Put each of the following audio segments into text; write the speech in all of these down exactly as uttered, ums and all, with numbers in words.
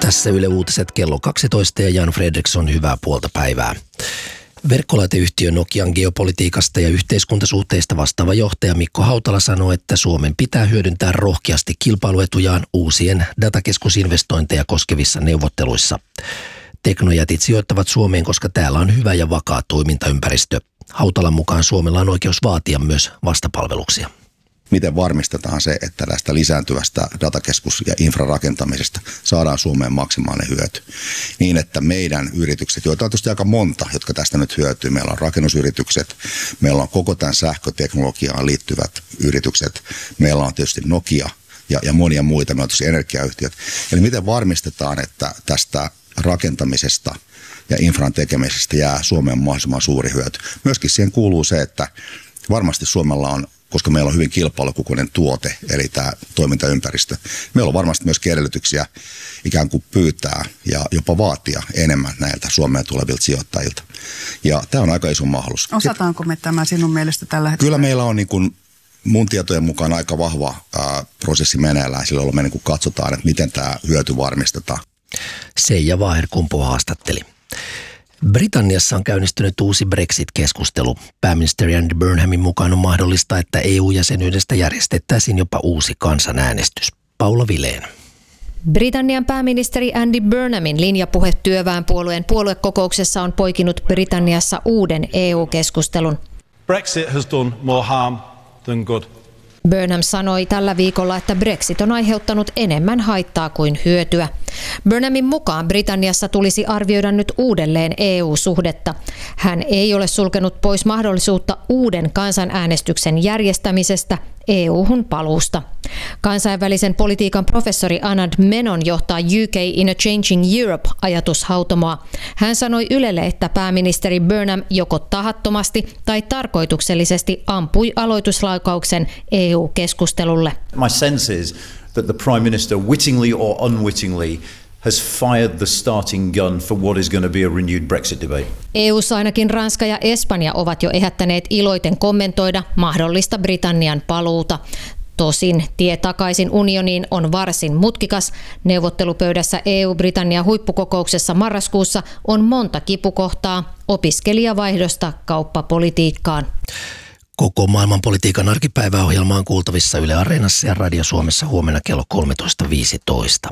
Tässä Yle Uutiset kello kaksitoista ja Jan Fredriksson, hyvää puolta päivää. Verkkolaiteyhtiö Nokian geopolitiikasta ja yhteiskuntasuhteista vastaava johtaja Mikko Hautala sanoi, että Suomen pitää hyödyntää rohkeasti kilpailuetujaan uusien datakeskusinvestointeja koskevissa neuvotteluissa. Teknojätit sijoittavat Suomeen, koska täällä on hyvä ja vakaa toimintaympäristö. Hautalan mukaan Suomella on oikeus vaatia myös vastapalveluksia. Miten varmistetaan se, että tästä lisääntyvästä datakeskus- ja infrarakentamisesta saadaan Suomeen maksimaalinen hyöty. Niin, että meidän yritykset, joita on tietysti aika monta, jotka tästä nyt hyötyy. Meillä on rakennusyritykset, meillä on koko tämän sähköteknologiaan liittyvät yritykset, meillä on tietysti Nokia ja, ja monia muita, meillä on tietysti energiayhtiöt. Eli miten varmistetaan, että tästä rakentamisesta ja infran tekemisestä jää Suomeen mahdollisimman suuri hyöty. Myöskin siihen kuuluu se, että varmasti Suomella on, koska meillä on hyvin kilpailukykyinen tuote, eli tämä toimintaympäristö. Meillä on varmasti myös edellytyksiä ikään kuin pyytää ja jopa vaatia enemmän näiltä Suomeen tulevilta sijoittajilta. Ja tämä on aika iso mahdollisuus. Osataanko me tämä sinun mielestä tällä hetkellä? Kyllä meillä on niin kuin mun tietojen mukaan aika vahva ää, prosessi meneillään, silloin me niin kuin katsotaan, että miten tämä hyöty varmistetaan. Seija Vaaherkumpu haastatteli. Britanniassa on käynnistynyt uusi Brexit-keskustelu. Pääministeri Andy Burnhamin mukaan on mahdollista, että E U-jäsenyydestä järjestettäisiin jopa uusi kansanäänestys. Paula Vileen. Britannian pääministeri Andy Burnhamin linjapuhe työväenpuolueen puoluekokouksessa on poikinut Britanniassa uuden E U-keskustelun. Brexit has done more harm than good. Burnham sanoi tällä viikolla, että Brexit on aiheuttanut enemmän haittaa kuin hyötyä. Burnhamin mukaan Britanniassa tulisi arvioida nyt uudelleen E U-suhdetta. Hän ei ole sulkenut pois mahdollisuutta uuden kansanäänestyksen järjestämisestä E U-hun paluusta. Kansainvälisen politiikan professori Anand Menon johtaa U K in a Changing Europe-ajatushautomoa. Hän sanoi Ylelle, että pääministeri Burnham joko tahattomasti tai tarkoituksellisesti ampui aloituslaukauksen E U-keskustelulle. My sense is that the Prime Minister wittingly or unwittingly has fired the starting gun for what is going to be a renewed Brexit debate. E U:ssa ainakin Ranska ja Espanja ovat jo ehättäneet iloiten kommentoida mahdollista Britannian paluuta. Tosin tie takaisin unioniin on varsin mutkikas. Neuvottelupöydässä E U-Britannia huippukokouksessa marraskuussa on monta kipukohtaa opiskelijavaihdosta kauppapolitiikkaan. Koko maailmanpolitiikan arkipäiväohjelma on kuultavissa Yle Areenassa ja Radio Suomessa huomenna kello kolmetoista viisitoista.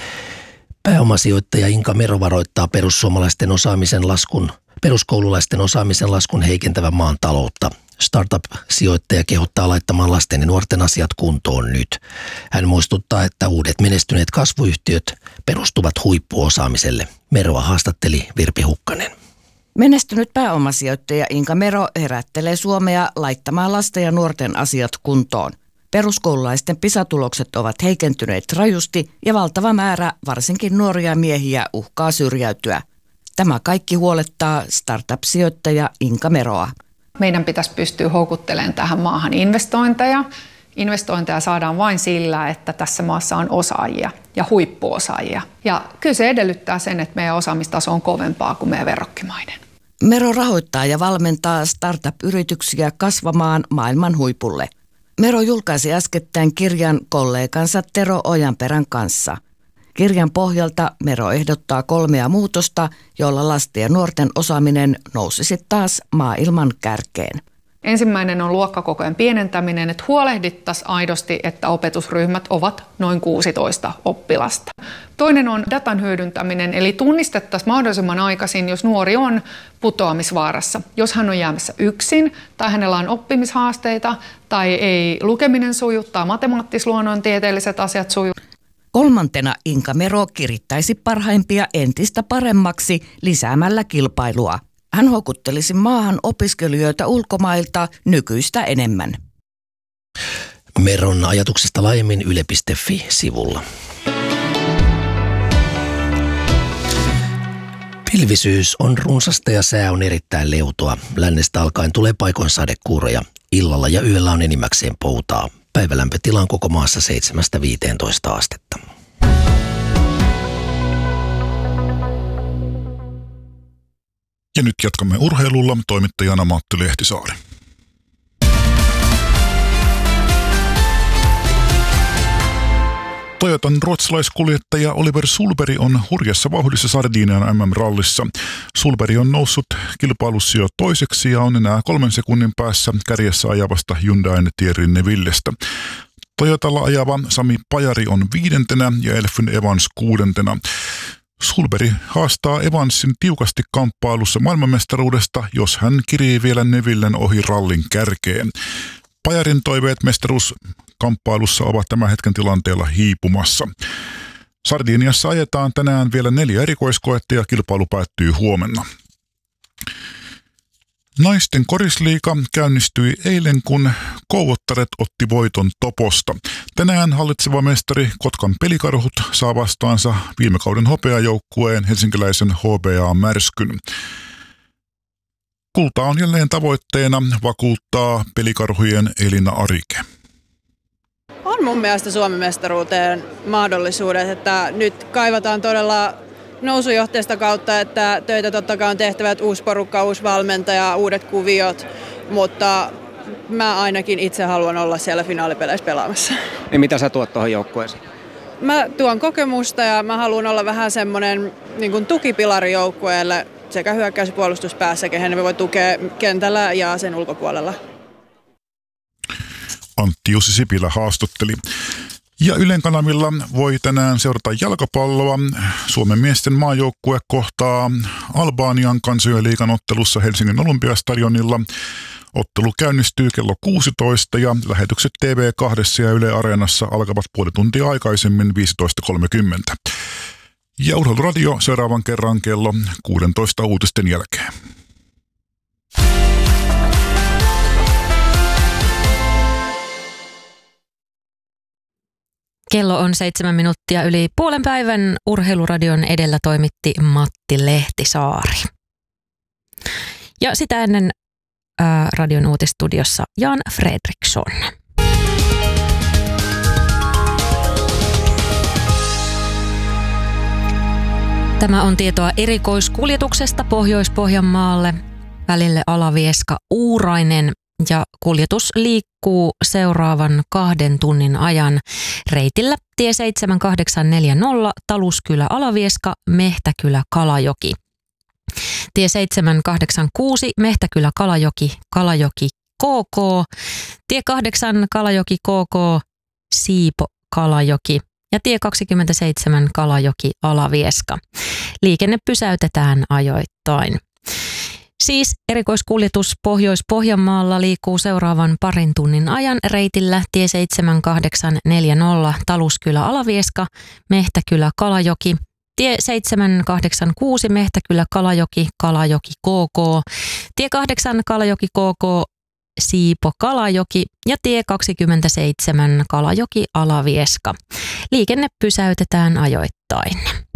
Pääomasijoittaja Inka Mero varoittaa perussuomalaisten osaamisen laskun, peruskoululaisten osaamisen laskun heikentävän maan taloutta. Startup-sijoittaja kehottaa laittamaan lasten ja nuorten asiat kuntoon nyt. Hän muistuttaa, että uudet menestyneet kasvuyhtiöt perustuvat huippuosaamiselle. Meroa haastatteli Virpi Hukkanen. Menestynyt pääomasijoittaja Inka Mero herättelee Suomea laittamaan lasten ja nuorten asiat kuntoon. Peruskoululaisten PISA-tulokset ovat heikentyneet rajusti ja valtava määrä varsinkin nuoria miehiä uhkaa syrjäytyä. Tämä kaikki huolettaa startup-sijoittaja Inka Meroa. Meidän pitäisi pystyä houkuttelemaan tähän maahan investointeja. Investointeja saadaan vain sillä, että tässä maassa on osaajia ja huippuosaajia. Ja kyllä se edellyttää sen, että meidän osaamistaso on kovempaa kuin meidän verrokkimaiden. Mero rahoittaa ja valmentaa startup-yrityksiä kasvamaan maailman huipulle. Mero julkaisi äskettäin kirjan kollegansa Tero Ojanperän kanssa. Kirjan pohjalta Mero ehdottaa kolmea muutosta, joilla lasten ja nuorten osaaminen nousisi taas maailman kärkeen. Ensimmäinen on luokkakokojen pienentäminen, että huolehdittaisiin aidosti, että opetusryhmät ovat noin kuusitoista oppilasta. Toinen on datan hyödyntäminen, eli tunnistettaisiin mahdollisimman aikaisin, jos nuori on putoamisvaarassa. Jos hän on jäämässä yksin tai hänellä on oppimishaasteita tai ei lukeminen suju tai matemaattis-luonnontieteelliset asiat suju. Kolmantena Inka Mero kirittäisi parhaimpia entistä paremmaksi lisäämällä kilpailua. Hän houkuttelisi maahan opiskelijoita ulkomailta nykyistä enemmän. Meron ajatuksesta laajemmin yle piste fi-sivulla. Pilvisyys on runsasta ja sää on erittäin leutoa. Lännestä alkaen tulee paikoin sadekuuroja. Illalla ja yöllä on enimmäkseen poutaa. Päivälämpötila on koko maassa seitsemästä viiteentoista astetta. Ja nyt jatkamme urheilulla, toimittajana Matti Lehtisaari. Toyotan ruotsalaiskuljettaja Oliver Sulberg on hurjassa vauhdissa Sardinian M M-rallissa. Sulberg on noussut kilpailussa jo toiseksi ja on enää kolmen sekunnin päässä kärjessä ajavasta Hyundain Thierry Nevillestä. Toyotalla ajava Sami Pajari on viidentenä ja Elfyn Evans kuudentena. Sulberg haastaa Evansin tiukasti kamppailussa maailmanmestaruudesta, jos hän kirii vielä Nevillen ohi rallin kärkeen. Pajarin toiveet mestaruuskamppailussa ovat tämän hetken tilanteella hiipumassa. Sardiniassa ajetaan tänään vielä neljä erikoiskoetta ja kilpailu päättyy huomenna. Naisten korisliiga käynnistyi eilen, kun Kouvottaret otti voiton Toposta. Tänään hallitseva mestari Kotkan Pelikarhut saa vastaansa viime kauden hopeajoukkueen helsinkiläisen H B A Märskyn. Kulta on jälleen tavoitteena, vakuuttaa Pelikarhujen Elina Arike. On mun mielestä Suomen mestaruuteen mahdollisuudet, että nyt kaivataan todella nousujohteesta kautta, että töitä totta kai on tehtävä, että uusi porukka, uusi valmentaja, uudet kuviot, mutta mä ainakin itse haluan olla siellä finaalipeleissä pelaamassa. Ja mitä sä tuot tuohon joukkueeseen? Mä tuon kokemusta ja mä haluan olla vähän semmoinen niin kuin tukipilari joukkueelle sekä hyökkäys- ja puolustuspäässä, kehen me voi tukea kentällä ja sen ulkopuolella. Antti Jussi Sipilä haastatteli. Ja Ylen kanavilla voi tänään seurata jalkapalloa. Suomen miesten maajoukkue kohtaa Albanian kansainliigan ottelussa Helsingin Olympiastadionilla. Ottelu käynnistyy kello kuusitoista ja lähetykset T V kaksi ja Yle Areenassa alkavat puoli tuntia aikaisemmin viisitoista kolmekymmentä. Ja Urheiluradio seuraavan kerran kello kuusitoista uutisten jälkeen. Kello on seitsemän minuuttia yli puolen päivän. Urheiluradion edellä toimitti Matti Lehtisaari. Ja sitä ennen ää, radion uutistudiossa Jan Fredriksson. Tämä on tietoa erikoiskuljetuksesta Pohjois-Pohjanmaalle välille Alavieska-Uurainen. Ja kuljetus liikkuu seuraavan kahden tunnin ajan reitillä tie seitsemän kahdeksan neljä nolla Taluskylä-Alavieska, Mehtäkylä-Kalajoki. Tie seitsemän kahdeksan kuusi Mehtäkylä-Kalajoki, Kalajoki K K. Tie kahdeksan Kalajoki K K, Siipo-Kalajoki ja tie kaksikymmentäseitsemän Kalajoki-Alavieska. Liikenne pysäytetään ajoittain. Siis erikoiskuljetus Pohjois-Pohjanmaalla liikkuu seuraavan parin tunnin ajan reitillä tie seitsemän kahdeksan neljä nolla Taluskylä-Alavieska, Mehtäkylä-Kalajoki, tie seitsemän kahdeksan kuusi Mehtäkylä-Kalajoki, Kalajoki K K, tie kahdeksan Kalajoki K K, Siipo-Kalajoki ja tie kaksikymmentäseitsemän Kalajoki-Alavieska. Liikenne pysäytetään ajoittain.